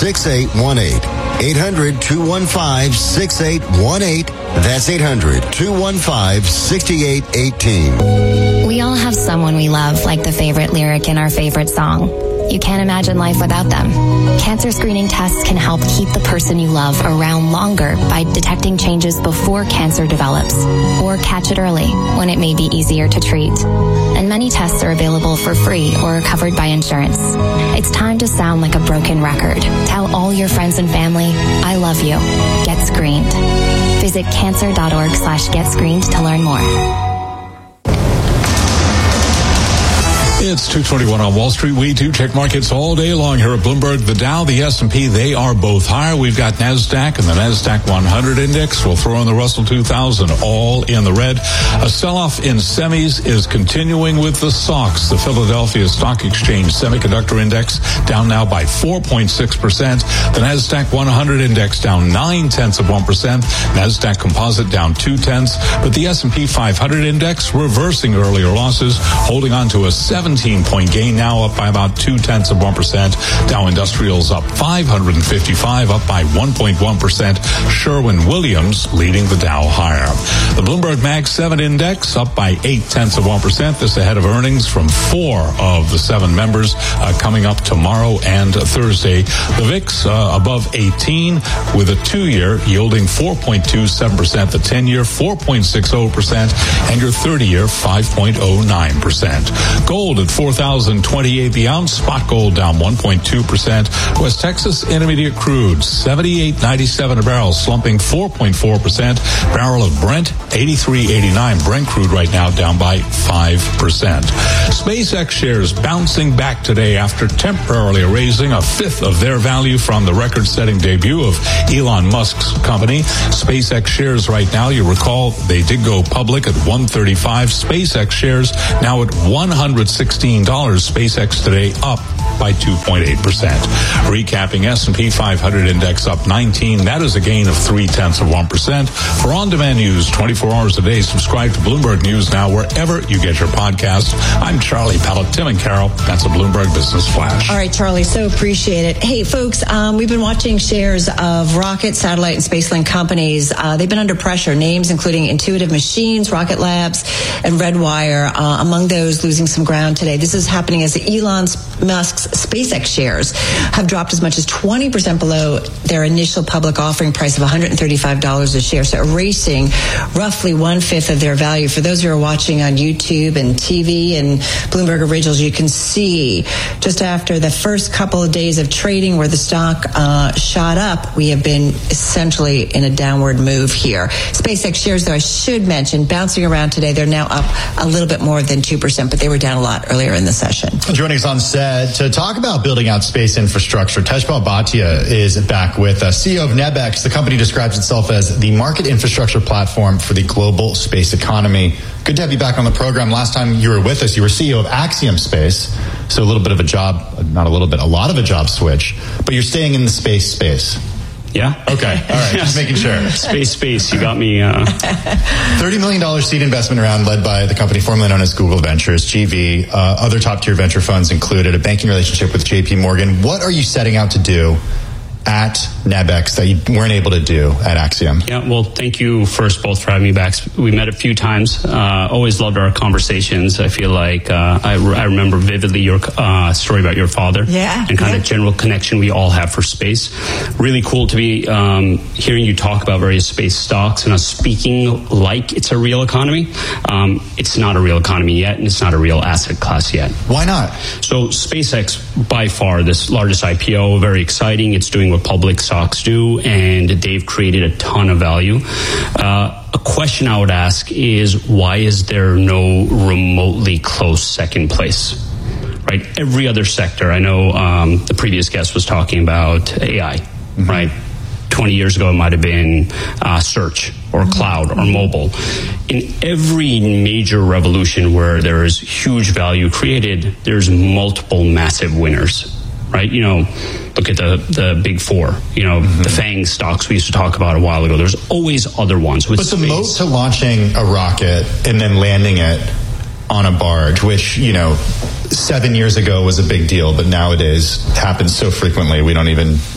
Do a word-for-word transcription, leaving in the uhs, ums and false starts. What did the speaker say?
six eight one eight. eight hundred, two one five, six eight one eight. That's eight hundred, two one five, six eight one eight. We all have someone we love, like the favorite lyric in our favorite song. You can't imagine life without them. Cancer screening tests can help keep the person you love around longer by detecting changes before cancer develops, or catch it early when it may be easier to treat. And many tests are available for free or covered by insurance. It's time to sound like a broken record. Tell all your friends and family, I love you. Get screened. Visit cancer.org slash get screened to learn more. It's two twenty-one on Wall Street. We do check markets all day long here at Bloomberg. The Dow, the S and P, they are both higher. We've got NASDAQ and the NASDAQ one hundred index. We'll throw in the Russell two thousand, all in the red. A sell-off in semis is continuing with the S O X, the Philadelphia Stock Exchange Semiconductor Index, down now by four point six percent. The NASDAQ one hundred index down nine tenths of one percent. NASDAQ Composite down two tenths. But the S and P five hundred index reversing earlier losses, holding on to a seventeen point gain, now up by about two tenths of one percent. Dow Industrials up five hundred fifty-five, up by one point one percent. Sherwin-Williams leading the Dow higher. The Bloomberg Mag seven index up by eight tenths of one percent. This ahead of earnings from four of the seven members uh, coming up tomorrow and Thursday. The V I X uh, above eighteen with a two-year yielding four point two seven percent. The ten-year four point six zero percent, and your thirty-year five point zero nine percent. Gold at four thousand twenty-eight the ounce. Spot gold down one point two percent. West Texas Intermediate crude seventy-eight ninety-seven a barrel, slumping four point four percent. Barrel of Brent eighty-three eighty-nine. Brent crude right now down by five percent. SpaceX shares bouncing back today after temporarily raising a fifth of their value from the record-setting debut of Elon Musk's company. SpaceX shares right now, you recall, they did go public at one thirty-five. SpaceX shares now at one hundred sixteen dollars. SpaceX today up by two point eight percent. Recapping, S and P five hundred index up nineteen. That is a gain of three tenths of one percent. For on-demand news twenty-four hours a day, subscribe to Bloomberg News Now wherever you get your podcasts. I'm Charlie Pellet. Tim and Carol, that's a Bloomberg Business Flash. All right, Charlie, so appreciate it. Hey, folks, um, we've been watching shares of rocket, satellite, and space link companies. Uh, they've been under pressure. Names including Intuitive Machines, Rocket Labs, and Redwire, uh, among those losing some ground today. This is happening as Elon Musk's SpaceX shares have dropped as much as twenty percent below their initial public offering price of one hundred thirty-five dollars a share, so erasing roughly one-fifth of their value. For those who are watching on YouTube and T V and Bloomberg Originals, you can see just after the first couple of days of trading where the stock uh, shot up, we have been essentially in a downward move here. SpaceX shares, though, I should mention, bouncing around today. They're now up a little bit more than two percent, but they were down a lot earlier in the session. Joining us on set to talk about building out space infrastructure, Tejpal Bhatia is back with us, C E O of Nebex. The company describes itself as the market infrastructure platform for the global space economy. Good to have you back on the program. Last time you were with us, you were C E O of Axiom Space, so a little bit of a job, not a little bit, a lot of a job switch, but you're staying in the space space. Yeah. Okay. All right. Just making sure. Space, space. You got me. Uh... thirty million dollars seed investment round led by the company formerly known as Google Ventures, G V. Uh, other top-tier venture funds included a banking relationship with J P Morgan. What are you setting out to do at Nebex that you weren't able to do at Axiom? Yeah, well, thank you first both for having me back. We met a few times. Uh, always loved our conversations. I feel like uh, I, I remember vividly your uh, story about your father. Yeah. And kind yeah. of general connection we all have for space. Really cool to be um, hearing you talk about various space stocks and us speaking like it's a real economy. Um, it's not a real economy yet, and it's not a real asset class yet. Why not? So SpaceX, by far, this largest I P O, very exciting. It's doing what public stocks do, and they've created a ton of value. Uh, a question I would ask is, why is there no remotely close second place? Right? Every other sector, I know um, the previous guest was talking about A I, mm-hmm. right? twenty years ago, it might have been uh, search or cloud or mobile. In every major revolution where there is huge value created, there's multiple massive winners. Right, you know, look at the the big four. You know, mm-hmm. the FANG stocks we used to talk about a while ago. There's always other ones. With but the space. moat to launching a rocket and then landing it on a barge, which, you know, seven years ago was a big deal, but nowadays happens so frequently we don't even